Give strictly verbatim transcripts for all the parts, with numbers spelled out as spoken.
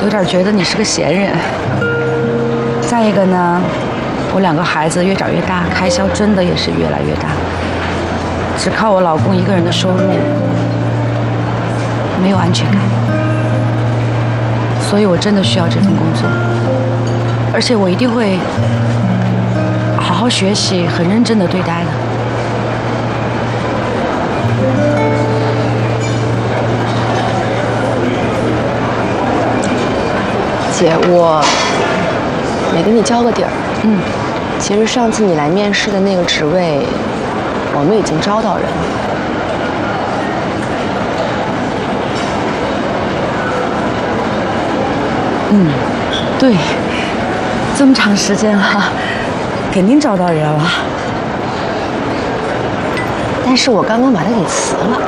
有点觉得你是个闲人。再一个呢，我两个孩子越长越大，开销真的也是越来越大，只靠我老公一个人的收入，没有安全感。所以我真的需要这份工作，而且我一定会好好学习，很认真的对待的。 姐，我没给你交个底儿。 嗯， 其实上次你来面试的那个职位，我们已经招到人了。 嗯，对，这么长时间了，肯定找到人了。 但是我刚刚把他给辞了。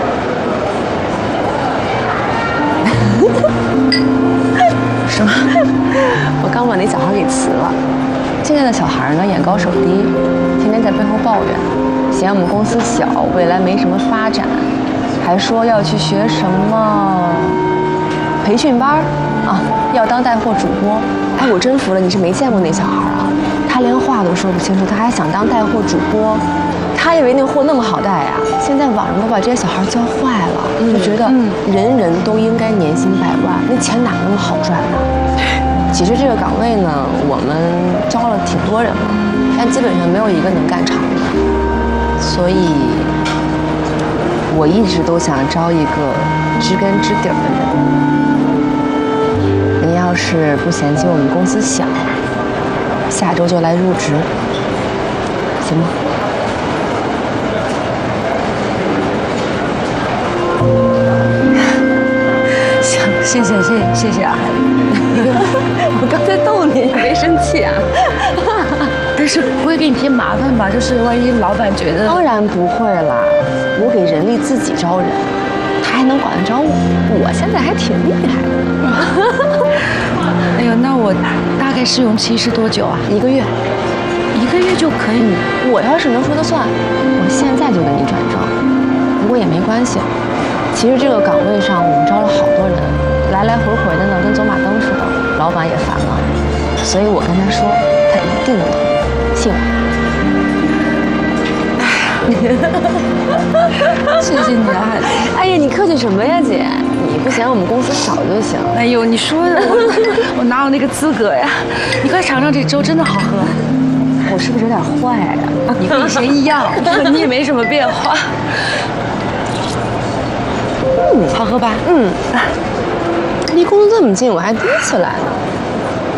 什么？ 我刚把那小孩给辞了。现在的小孩呢，眼高手低，天天在背后抱怨，嫌我们公司小，未来没什么发展，还说要去学什么培训班啊，要当带货主播。哎，我真服了，你是没见过那小孩啊，他连话都说不清楚，他还想当带货主播。他以为那货那么好带呀、啊，现在网上都把这些小孩教坏了，嗯、就觉得人人都应该年薪百万，那钱哪那么好赚呢？其实这个岗位呢，我们招了挺多人了，但基本上没有一个能干长的，所以我一直都想招一个知根知底儿的人。您要是不嫌弃我们公司小，下周就来入职，行吗？ 行，谢谢谢谢谢谢啊，海丽。 我刚才逗你，没生气啊？ 但是不会给你添麻烦吧？就是万一老板觉得…… 当然不会啦，我给人力自己招人，他还能管得着我，我现在还挺厉害的呢。 哎呦，那我大概试用期是多久啊？ 一个月， 一个月就可以。 嗯、我要是能说了算，我现在就给你转正。不过也没关系，其实这个岗位上我们招了好多人，来来回回的呢，跟走马灯似的，老板也烦了，所以我跟他说，他一定能同意，信我。 谢谢你啊，海丽。 哎呀，你客气什么呀，姐？你不嫌我们公司小就行。 哎呦，你说的我，我哪有那个资格呀？你快尝尝这粥，真的好喝。 我是不是有点坏呀、 啊？你跟以前一样，你也没什么变化。 嗯， 好喝吧？ 嗯。离公司这么近，我还第一次来呢。